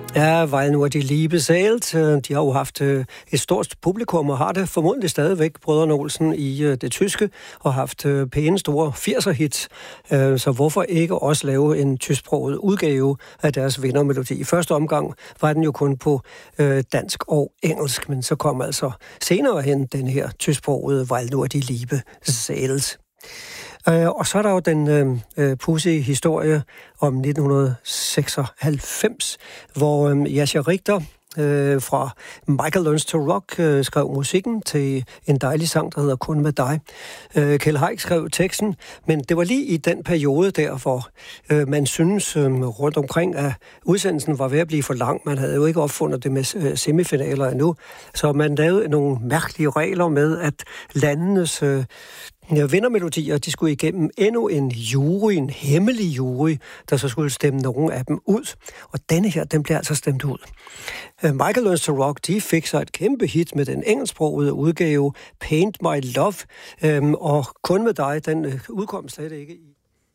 Ja, weil nur die Liebe zählt. De har jo haft et stort publikum og har det formodentlig stadigvæk, Brødrene Olsen, i det tyske, og haft pæne store 80'er-hits. Så hvorfor ikke også lave en tysksproget udgave af deres vindermelodi? I første omgang var den jo kun på dansk og engelsk, men så kom altså senere hen den her tysksprogede weil nur die Liebe zählt. Og så er der jo den pudsige historie om 1996, hvor Jascha Richter fra Michael Learns to Rock skrev musikken til en dejlig sang, der hedder Kun med dig. Kjeld Haik skrev teksten, men det var lige i den periode der, hvor man synes rundt omkring, at udsendelsen var ved at blive for lang. Man havde jo ikke opfundet det med semifinaler endnu, så man lavede nogle mærkelige regler med, at landenes vindermelodier, de skulle igennem endnu en jury, en hemmelig jury, der så skulle stemme nogle af dem ud. Og denne her, den blev altså stemt ud. Michael Learns to Rock, de fik så et kæmpe hit med den engelsksprogede udgave Paint My Love, og Kun med dig, den udkom slet ikke i.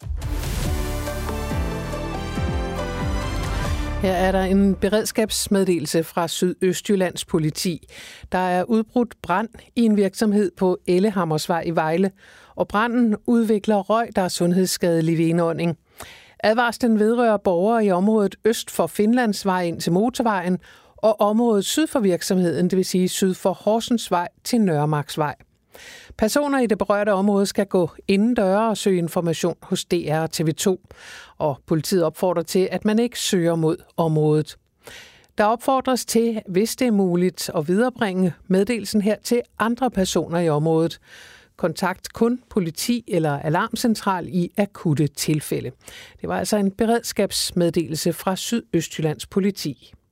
Her er der en beredskabsmeddelelse fra Sydøstjyllands politi. Der er udbrudt brand i en virksomhed på Ellehammersvej i Vejle, og branden udvikler røg, der er sundhedsskadelig ved indånding. Advarslen vedrører borgere i området øst for Finlandsvej ind til motorvejen, og området syd for virksomheden, det vil sige syd for Horsensvej til Nørremarksvej. Personer i det berørte område skal gå indendøre og søge information hos DR og TV2, og politiet opfordrer til, at man ikke søger mod området. Der opfordres til, hvis det er muligt, at viderebringe meddelelsen her til andre personer i området. Kontakt kun politi eller alarmcentral i akutte tilfælde. Det var altså en beredskabsmeddelelse fra Sydøstjyllands politi.